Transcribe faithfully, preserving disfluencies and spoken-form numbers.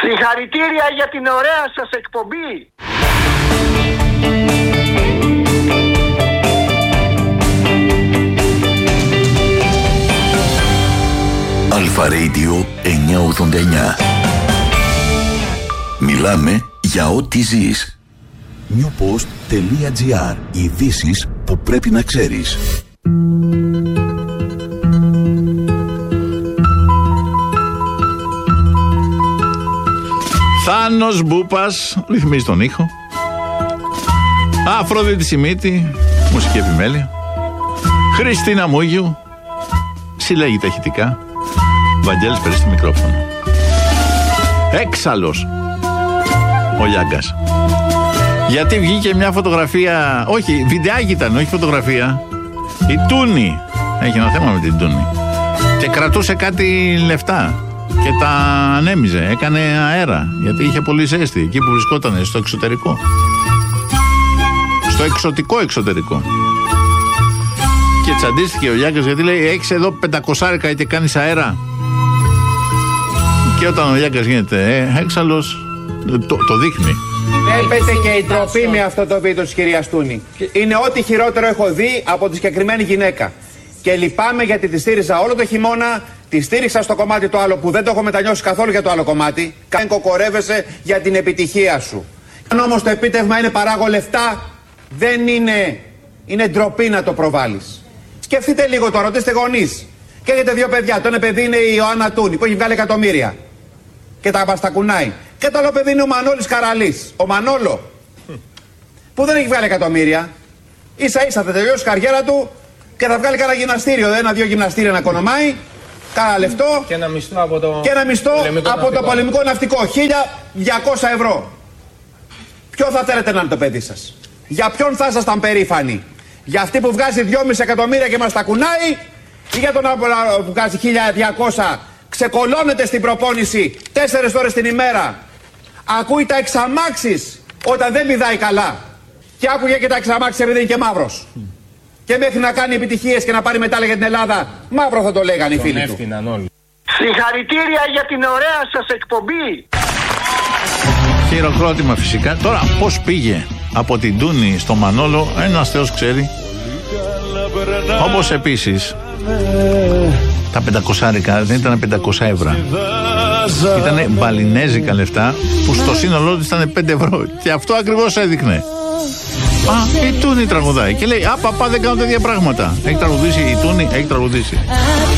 Συγχαρητήρια για την ωραία σας εκπομπή. Αλφα Radio εννιακόσια ογδόντα εννιά. Μιλάμε για ό,τι ζεις. newpost.gr. Ειδήσεις που πρέπει να ξέρεις. Θάνος Μπούπας ρυθμίζει τον ήχο. Αφροδίτη Σιμίτη, μουσική επιμέλεια. Χριστίνα Μούγιου συλλέγει τα ηχητικά. Βαγγέλης Περίστη μικρόφωνο. Έξαλλος ο Λιάγκας. Γιατί βγήκε μια φωτογραφία, όχι, βιντεάκι ήταν, όχι φωτογραφία. Η Τούνη, έχει ένα θέμα με την Τούνη, και κρατούσε κάτι λεφτά και τα ανέμιζε, έκανε αέρα, γιατί είχε πολύ ζέστη εκεί που βρισκόταν, στο εξωτερικό, στο εξωτικό εξωτερικό. Και τσαντίστηκε ο Λιάγκας γιατί λέει: έχεις εδώ πεντακόσια και κάνεις αέρα. Και όταν ο Λιάγκας γίνεται ε, έξαλλος, το, το δείχνει. Έπεται και η ντροπή με αυτό το βίντεο της κυρίας Τούνη. Είναι ό,τι χειρότερο έχω δει από τη συγκεκριμένη γυναίκα. Και λυπάμαι γιατί τη στήριζα όλο το χειμώνα, τη στήριξα στο κομμάτι το άλλο που δεν το έχω μετανιώσει καθόλου για το άλλο κομμάτι. Καν κοκορεύεσαι για την επιτυχία σου. Αν όμως το επίτευγμα είναι παράγω λεφτά, δεν είναι, είναι ντροπή να το προβάλλεις. Σκεφτείτε λίγο τώρα, ρωτήστε γονείς. Και έχετε δύο παιδιά. Το ένα παιδί είναι η Ιωάννα Τούνη που έχει βγάλει εκατομμύρια και τα μπαστακουνάει. Και το άλλο παιδί είναι ο Μανώλης Καραλής. Ο Μανόλο, που δεν έχει βγάλει εκατομμύρια. Ίσα ίσα θα τελειώσει η καριέρα του και θα βγάλει κανένα γυμναστήριο. Ένα-δύο γυμναστήρια να κονομάει. Κάνα λεφτό. Και ένα μισθό από το, και ένα μισθό πολεμικό από ναυτικό. το πολεμικό ναυτικό. χίλια διακόσια ευρώ. Ποιο θα θέλετε να είναι το παιδί σας? Για ποιον θα ήσασταν περήφανοι? Για αυτή που βγάζει δυόμισι εκατομμύρια και μας τα κουνάει, ή για τον άλλο που βγάζει χίλια διακόσια, ξεκολώνεται στην προπόνηση τέσσερις ώρες την ημέρα, ακούει τα εξαμάξεις όταν δεν πηδάει καλά, και άκουγε και τα εξαμάξεις επειδή είναι και μαύρος. Και μέχρι να κάνει επιτυχίες και να πάρει μετάλλια για την Ελλάδα, μαύρο θα το λέγανε οι φίλοι του. Όλοι. Συγχαρητήρια για την ωραία σας εκπομπή. Χειροκρότημα φυσικά. Τώρα πώς πήγε από την Τούνη στο Μανόλο, ένας Θεός ξέρει. Όπως επίσης τα πεντακόσια δεν ήταν πεντακόσια ευρώ. Ήτανε μπαλινέζικα λεφτά που στο σύνολό του ήταν πέντε ευρώ. Και αυτό ακριβώς έδειχνε. Α, η Τούνη τραγουδάει. Και λέει: α, παπά, δεν κάνω τέτοια πράγματα. Έχει τραγουδήσει η Τούνη, έχει τραγουδήσει.